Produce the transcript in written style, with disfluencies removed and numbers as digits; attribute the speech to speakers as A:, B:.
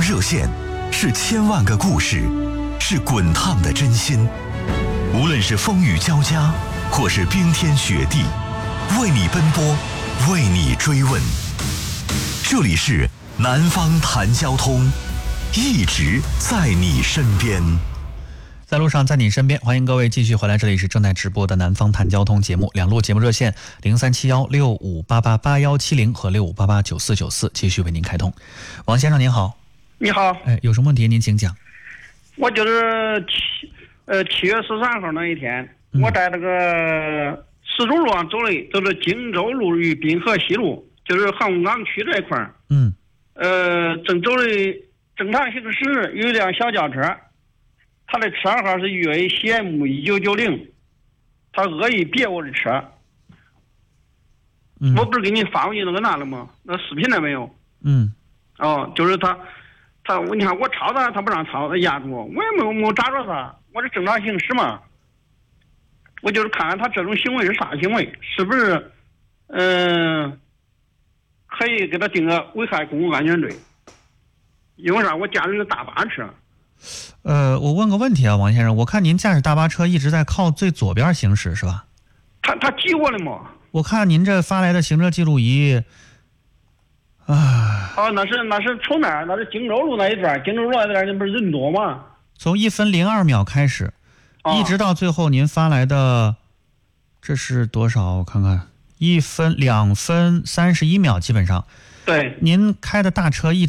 A: 热线，是千万个故事，是滚烫的真心。无论是风雨交加，或是冰天雪地，为你奔波，为你追问。这里是南方谈交通，一直在你身边。
B: 在路上，在你身边，欢迎各位继续回来，这里是正在直播的南方谈交通节目，两路节目热线037165888170和65889494继续为您开通。王先生您好。
C: 你好。
B: 有什么问题您请讲。
C: 我就是7月13号那一天，我在这个石柱路上走的，就是荆州路与滨河西路，就是航港区这一块儿。正走的正常行驶，有一辆小轿车，他的车号是UACM1990，他恶意别我的车。我不是给你发过去那个了吗？那视频了没有？就是他你看我超他，他不让超，他压住我，我也没有抓着他，我是正常行驶嘛。我就是看看他这种行为是啥行为，是不是可以给他定个危害公共安全罪？因为啥？我驾驶的大巴车。
B: 我问个问题啊，王先生，我看您驾驶大巴车一直在靠最左边行驶是吧？
C: 他挤我了嘛？
B: 我看您这发来的行车记录仪，
C: 那是从那儿，那是荆州路那一段，荆州路那一段那不是人多吗？
B: 从1分02秒开始，一直到最后您发来的，这是多少？我看看，2分31秒，基本上。
C: 对，
B: 您开的大车一直